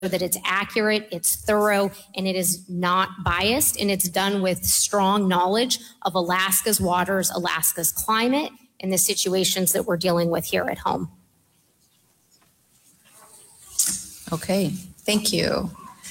that it's accurate, it's thorough, and it is not biased, and it's done with strong knowledge of Alaska's waters, Alaska's climate, and the situations that we're dealing with here at home. Okay, thank you.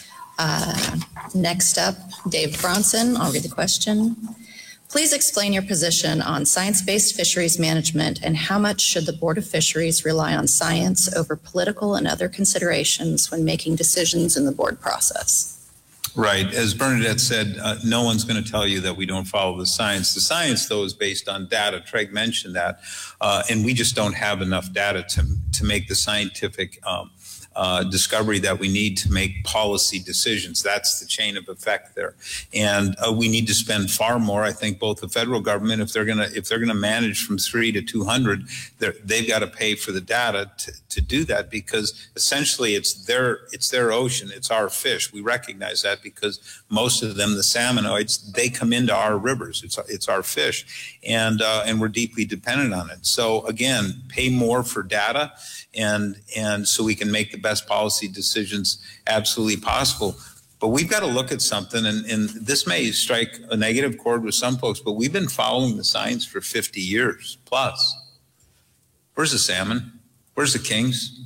Next up, Dave Bronson. I'll read the question. Please explain your position on science-based fisheries management and how much should the Board of Fisheries rely on science over political and other considerations when making decisions in the board process? Right. As Bernadette said, no one's going to tell you that we don't follow the science. The science, though, is based on data. Treg mentioned that. And we just don't have enough data to make the scientific discovery that we need to make policy decisions. That's the chain of effect there, and we need to spend far more. I think both the federal government, if they're gonna manage from 3 to 200, they've got to pay for the data to do that, because essentially it's their ocean, it's our fish. We recognize that because most of them, the salmonoids, they come into our rivers. It's our fish, and we're deeply dependent on it. So again, pay more for data, and so we can make the best policy decisions absolutely possible. But we've got to look at something, and this may strike a negative chord with some folks, but we've been following the science for 50 years plus. Where's the salmon? Where's the kings?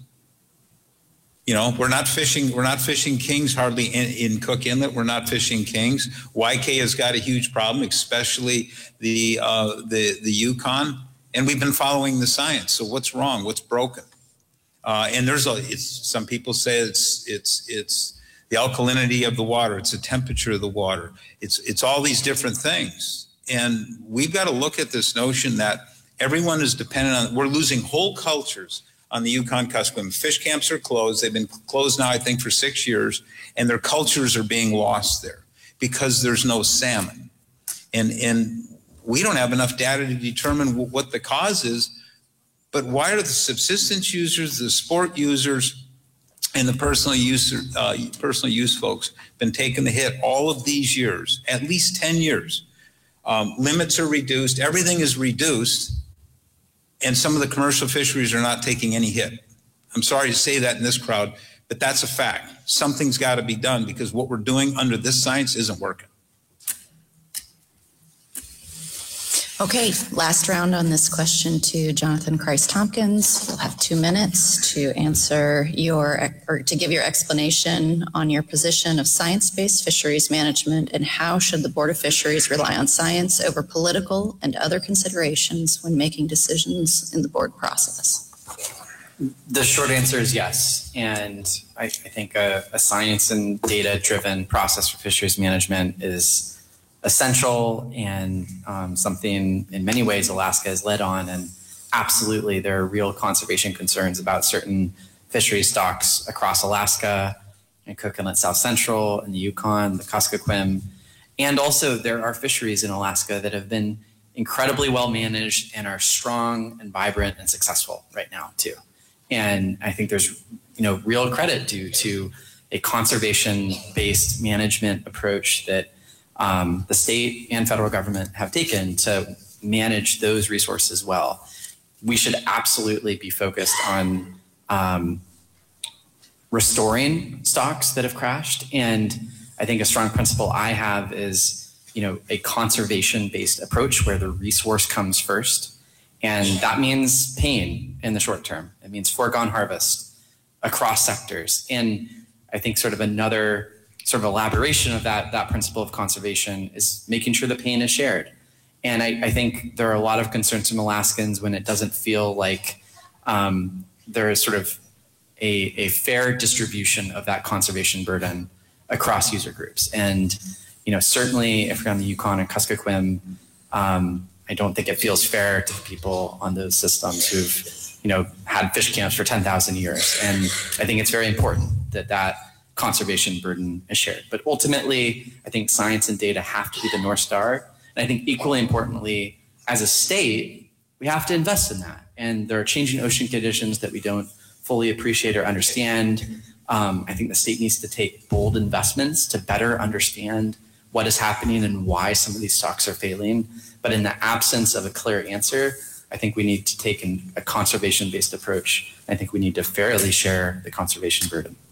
You know, we're not fishing kings hardly in Cook Inlet. We're not fishing kings. YK has got a huge problem, especially the Yukon, and we've been following the science. So what's wrong? What's broken? And some people say it's the alkalinity of the water, it's the temperature of the water, it's all these different things. And we've got to look at this notion that everyone is dependent on, we're losing whole cultures on the Yukon-Kuskokwim. Fish camps are closed. They've been closed now, I think, for 6 years, and their cultures are being lost there because there's no salmon. And we don't have enough data to determine what the cause is. But why are the subsistence users, the sport users, and the personal use folks been taking the hit all of these years, at least 10 years? Limits are reduced, everything is reduced, and some of the commercial fisheries are not taking any hit. I'm sorry to say that in this crowd, but that's a fact. Something's got to be done, because what we're doing under this science isn't working. Okay, last round on this question to Jonathan Christ-Tompkins. You'll have 2 minutes to answer to give your explanation on your position of science-based fisheries management and how should the Board of Fisheries rely on science over political and other considerations when making decisions in the board process. The short answer is yes. And I think a science and data-driven process for fisheries management is essential and something in many ways Alaska has led on. And absolutely, there are real conservation concerns about certain fishery stocks across Alaska and Cook Inlet South Central and the Yukon, the Kuskokwim. And also there are fisheries in Alaska that have been incredibly well managed and are strong and vibrant and successful right now too. And I think there's real credit due to a conservation-based management approach that the state and federal government have taken to manage those resources well. We should absolutely be focused on restoring stocks that have crashed. And I think a strong principle I have is, a conservation-based approach where the resource comes first. And that means pain in the short term. It means foregone harvest across sectors. And I think another elaboration of that principle of conservation is making sure the pain is shared. And I think there are a lot of concerns from Alaskans when it doesn't feel like there is a fair distribution of that conservation burden across user groups. And certainly if you're on the Yukon and Kuskokwim, I don't think it feels fair to the people on those systems who've had fish camps for 10,000 years. And I think it's very important that conservation burden is shared. But ultimately, I think science and data have to be the North Star. And I think equally importantly, as a state, we have to invest in that. And there are changing ocean conditions that we don't fully appreciate or understand. I think the state needs to take bold investments to better understand what is happening and why some of these stocks are failing. But in the absence of a clear answer, I think we need to take a conservation-based approach. I think we need to fairly share the conservation burden.